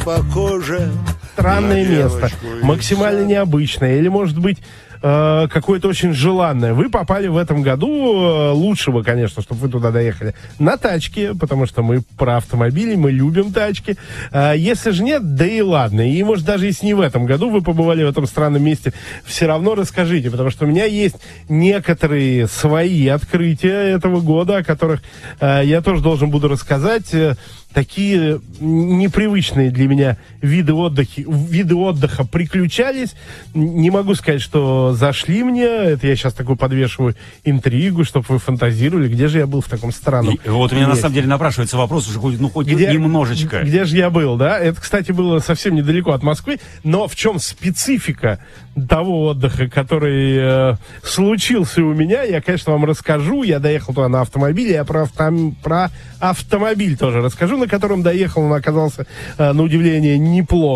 Похоже. Странное место, максимально необычное, или, может быть, какое-то очень желанное. Вы попали в этом году, лучшего, конечно, чтобы вы туда доехали, на тачке, потому что мы про автомобили, мы любим тачки. Если же нет, да и ладно. И, может, даже если не в этом году вы побывали в этом странном месте, все равно расскажите, потому что у меня есть некоторые свои открытия этого года, о которых я тоже должен буду рассказать. Такие непривычные для меня виды отдыха приключались. Не могу сказать, что зашли мне. Это я сейчас такую подвешиваю интригу, чтобы вы фантазировали, где же я был в таком странном месте. Вот у меня на самом деле напрашивается вопрос уже хоть немножечко. Где же я был, да? Это, кстати, было совсем недалеко от Москвы. Но в чем специфика того отдыха, который случился у меня, я, конечно, вам расскажу. Я доехал туда на автомобиле, я про автомобиль тоже расскажу, на котором доехал, он оказался, на удивление, неплохо.